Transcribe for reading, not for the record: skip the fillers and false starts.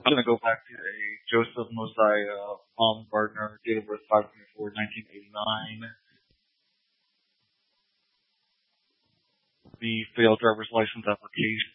I'm gonna go back to a Joseph Mosiah Baumgartner, date of birth 5/24/1989. The failed driver's license application.